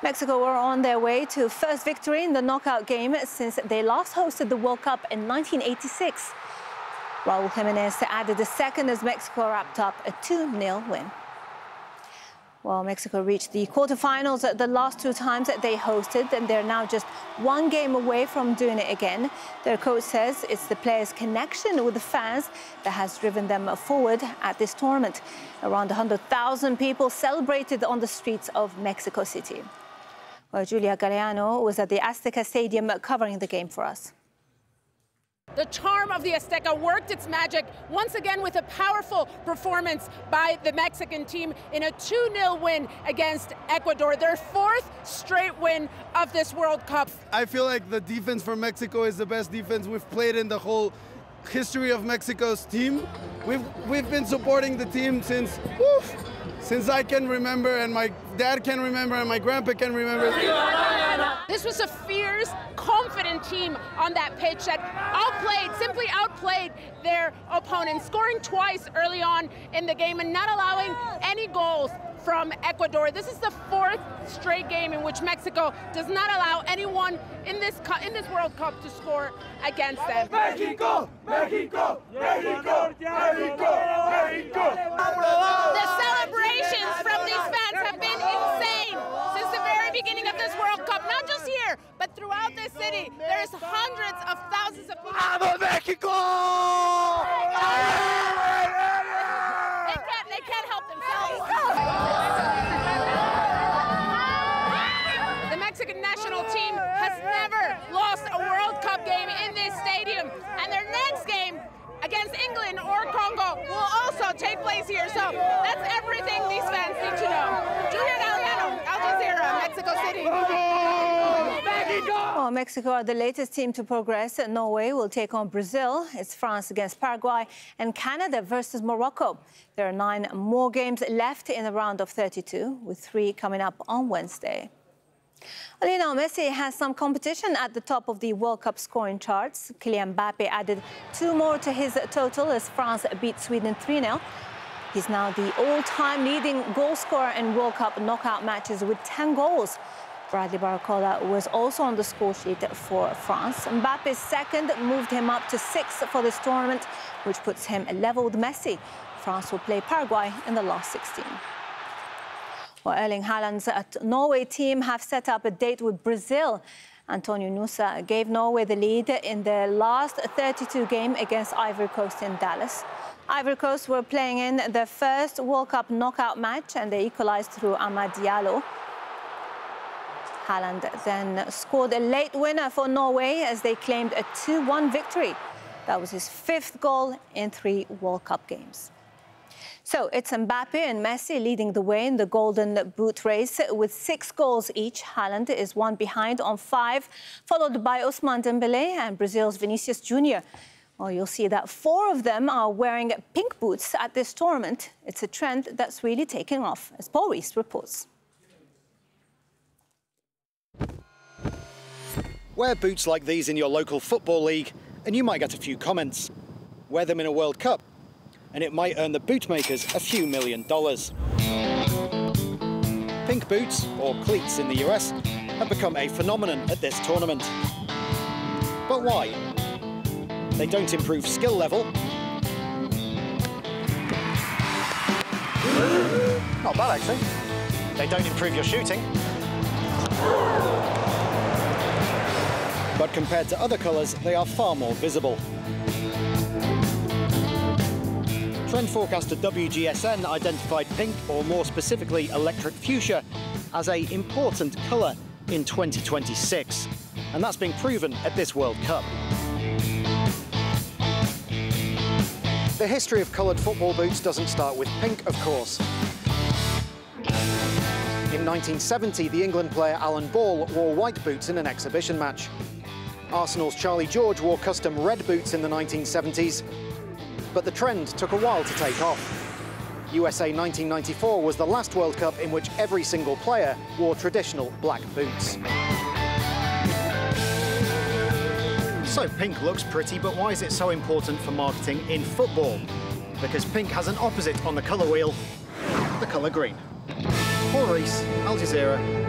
Mexico were on their way to first victory in the knockout game since they last hosted the World Cup in 1986. Raúl Jiménez added a second as Mexico wrapped up a 2-0 win. Well, Mexico reached the quarterfinals the last two times that they hosted, and they're now just one game away from doing it again. Their coach says it's the players' connection with the fans that has driven them forward at this tournament. Around 100,000 people celebrated on the streets of Mexico City. Well, Julia Galeano was at the Azteca Stadium covering the game for us. The charm of the Azteca worked its magic once again with a powerful performance by the Mexican team in a 2-0 win against Ecuador, their fourth straight win of this World Cup. I feel like the defense for Mexico is the best defense we've played in the whole history of Mexico's team. We've been supporting the team since I can remember, and my dad can remember, and my grandpa can remember. This was a fierce, confident team on that pitch that simply outplayed their opponents, scoring twice early on in the game and not allowing any goals from Ecuador. This is the fourth straight game in which Mexico does not allow anyone in this World Cup to score against them. Mexico! Mexico! Mexico! Mexico! Mexico! The celebrations from these fans have been insane since the very beginning of this World Cup, not just here, but throughout this city. There's hundreds of thousands of people. ¡Vamos, México! They can't help themselves. The Mexican national team has never lost a World Cup game in this stadium, and their next game against England or Congo will also take place here. So that's everything these fans need to know. Julia Galeano, Al Jazeera, Mexico City. Well, Mexico are the latest team to progress. Norway will take on Brazil. It's France against Paraguay and Canada versus Morocco. There are 9 more games left in the round of 32, with 3 coming up on Wednesday. Lionel Messi has some competition at the top of the World Cup scoring charts. Kylian Mbappe added 2 more to his total as France beat Sweden 3-0. He's now the all-time leading goal scorer in World Cup knockout matches with 10 goals. Bradley Barcola was also on the score sheet for France. Mbappe's second moved him up to 6 for this tournament, which puts him level with Messi. France will play Paraguay in the last 16. Well, Erling Haaland's Norway team have set up a date with Brazil. Antonio Nusa gave Norway the lead in their last 32 game against Ivory Coast in Dallas. Ivory Coast were playing in their first World Cup knockout match, and they equalized through Amad Diallo. Haaland then scored a late winner for Norway as they claimed a 2-1 victory. That was his 5th goal in 3 World Cup games. So it's Mbappe and Messi leading the way in the Golden Boot race with 6 goals each. Haaland is 1 behind on 5, followed by Ousmane Dembélé and Brazil's Vinicius Junior. Well, you'll see that 4 of them are wearing pink boots at this tournament. It's a trend that's really taking off, as Paul Rees reports. Wear boots like these in your local football league and you might get a few comments. Wear them in a World Cup and it might earn the bootmakers a few $1 million. Pink boots, or cleats in the US, have become a phenomenon at this tournament. But why? They don't improve skill level. Not bad, actually. They don't improve your shooting. But compared to other colours, they are far more visible. Trend forecaster WGSN identified pink, or more specifically electric fuchsia, as an important colour in 2026. And that's being proven at this World Cup. The history of coloured football boots doesn't start with pink, of course. In 1970, the England player Alan Ball wore white boots in an exhibition match. Arsenal's Charlie George wore custom red boots in the 1970s, but the trend took a while to take off. USA 1994 was the last World Cup in which every single player wore traditional black boots. So pink looks pretty, but why is it so important for marketing in football? Because pink has an opposite on the colour wheel, the colour green. Paul Rees, Al Jazeera.